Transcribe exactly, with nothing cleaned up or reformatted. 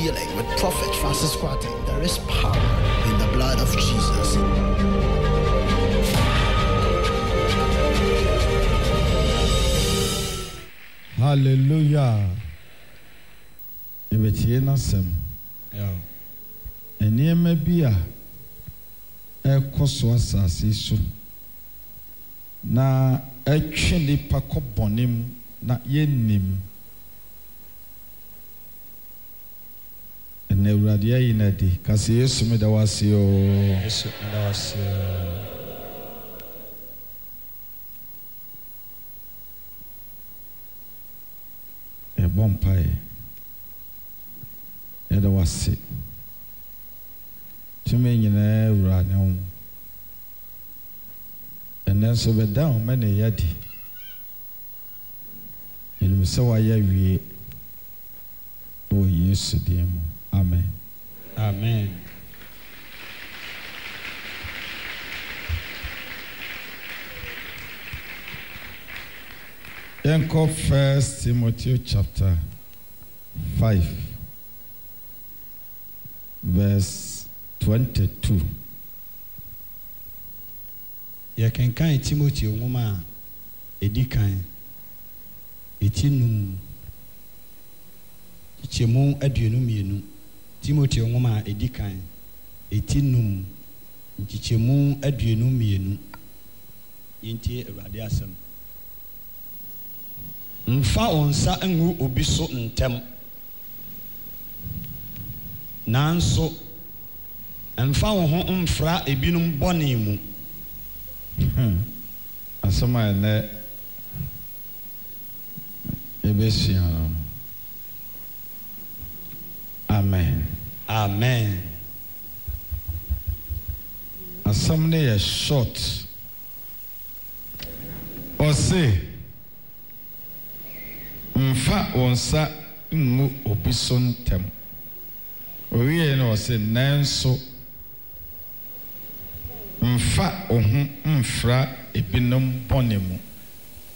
healing with Prophet Francis Kwate. There is power in the blood of Jesus. Hallelujah. Ebetie nasem. Yeah. Eniyema bia ekoso asase so. Na etwe nipa kɔbɔnem na yenim. Ene Awurade ayi na di kasi Yesu me da wase o. Yesu me da wase. E bom pai. E da wase. Tume nyina Awurade ho. Ene so be da o me na yadi. Elim se wa ya wie. O Yesu dim. Amen. Amen. Enko First Timothy chapter five, verse twenty-two. Ya kenkan Timothy nwoma edikan etinum ichemu aduonu mienu. Timothy nwoma edikan etinum ichemu aduonu mienu. Yintie Awurade asem. Mfa onsa ngu obi so ntem. Nanso mfa wo ho mfra ebinum bɔne mu. Asoma ne ebesiano. Amen. Amen. Asam ne ye short. Ose mfa onsa ngu obi so ntem. Owie no ose nanso mfa ohun mfra ebinum bɔne mu.